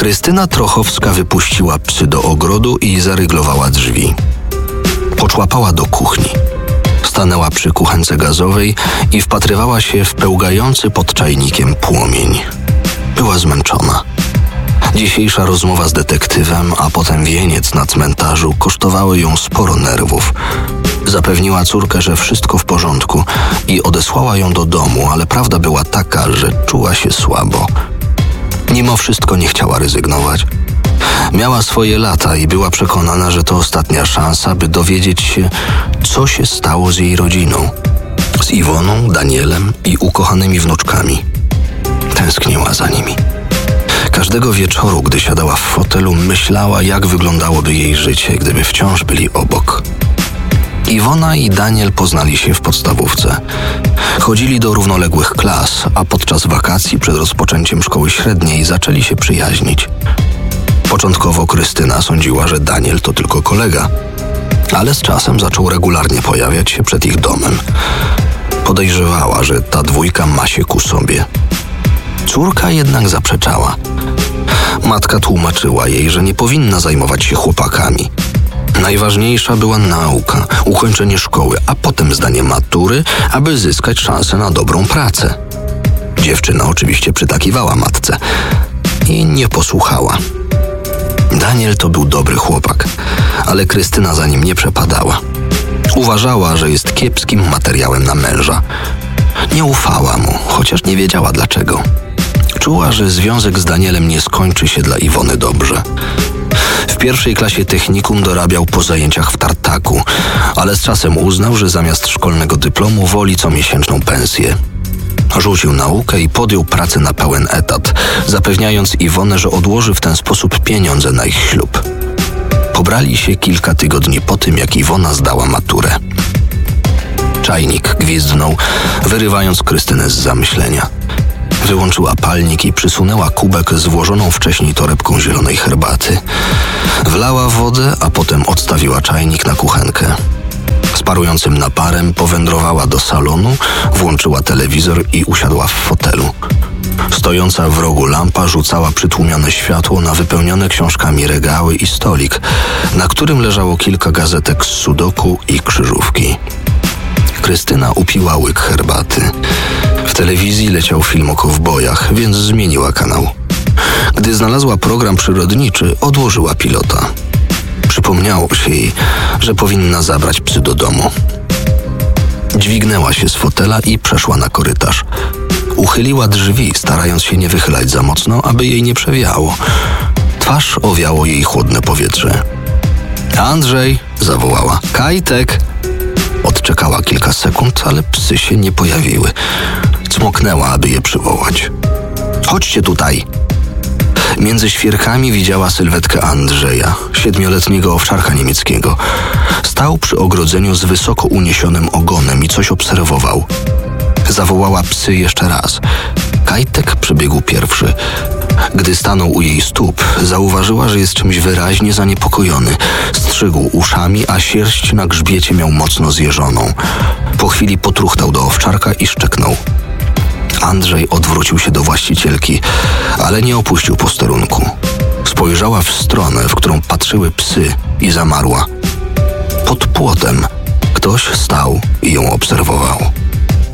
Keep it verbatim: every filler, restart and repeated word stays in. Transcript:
Krystyna Trochowska wypuściła psy do ogrodu i zaryglowała drzwi. Poczłapała do kuchni. Stanęła przy kuchence gazowej i wpatrywała się w pełgający pod czajnikiem płomień. Była zmęczona. Dzisiejsza rozmowa z detektywem, a potem wieniec na cmentarzu kosztowały ją sporo nerwów. Zapewniła córkę, że wszystko w porządku i odesłała ją do domu, ale prawda była taka, że czuła się słabo. Mimo wszystko nie chciała rezygnować. Miała swoje lata i była przekonana, że to ostatnia szansa, by dowiedzieć się, co się stało z jej rodziną. Z Iwoną, Danielem i ukochanymi wnuczkami. Tęskniła za nimi. Każdego wieczoru, gdy siadała w fotelu, myślała, jak wyglądałoby jej życie, gdyby wciąż byli obok. Iwona i Daniel poznali się w podstawówce. Chodzili do równoległych klas, a podczas wakacji przed rozpoczęciem szkoły średniej zaczęli się przyjaźnić. Początkowo Krystyna sądziła, że Daniel to tylko kolega, ale z czasem zaczął regularnie pojawiać się przed ich domem. Podejrzewała, że ta dwójka ma się ku sobie. Córka jednak zaprzeczała. Matka tłumaczyła jej, że nie powinna zajmować się chłopakami. Najważniejsza była nauka, ukończenie szkoły, a potem zdanie matury, aby zyskać szansę na dobrą pracę. Dziewczyna oczywiście przytakiwała matce i nie posłuchała. Daniel to był dobry chłopak, ale Krystyna za nim nie przepadała. Uważała, że jest kiepskim materiałem na męża. Nie ufała mu, chociaż nie wiedziała dlaczego. Czuła, że związek z Danielem nie skończy się dla Iwony dobrze. W pierwszej klasie technikum dorabiał po zajęciach w tartaku, ale z czasem uznał, że zamiast szkolnego dyplomu woli comiesięczną pensję. Rzucił naukę i podjął pracę na pełen etat, zapewniając Iwonę, że odłoży w ten sposób pieniądze na ich ślub. Pobrali się kilka tygodni po tym, jak Iwona zdała maturę. Czajnik gwizdnął, wyrywając Krystynę z zamyślenia. Wyłączyła palnik i przysunęła kubek z włożoną wcześniej torebką zielonej herbaty. Wlała wodę, a potem odstawiła czajnik na kuchenkę. Z parującym naparem powędrowała do salonu, włączyła telewizor i usiadła w fotelu. Stojąca w rogu lampa rzucała przytłumione światło na wypełnione książkami regały i stolik, na którym leżało kilka gazetek z sudoku i krzyżówki. Krystyna upiła łyk herbaty. W telewizji leciał film o kowbojach, więc zmieniła kanał. Gdy znalazła program przyrodniczy, odłożyła pilota. Przypomniało się jej, że powinna zabrać psy do domu. Dźwignęła się z fotela i przeszła na korytarz. Uchyliła drzwi, starając się nie wychylać za mocno, aby jej nie przewiało. Twarz owiało jej chłodne powietrze. Andrzej! Zawołała. Kajtek! Odczekała kilka sekund, ale psy się nie pojawiły. Cmoknęła, aby je przywołać. Chodźcie tutaj! Między świerkami widziała sylwetkę Andrzeja, siedmioletniego owczarka niemieckiego. Stał przy ogrodzeniu z wysoko uniesionym ogonem i coś obserwował. Zawołała psy jeszcze raz. Kajtek przybiegł pierwszy. Gdy stanął u jej stóp, zauważyła, że jest czymś wyraźnie zaniepokojony. Strzygł uszami, a sierść na grzbiecie miał mocno zjeżoną. Po chwili potruchtał do owczarka i szczeknął. Andrzej odwrócił się do właścicielki, ale nie opuścił posterunku. Spojrzała w stronę, w którą patrzyły psy i zamarła. Pod płotem ktoś stał i ją obserwował.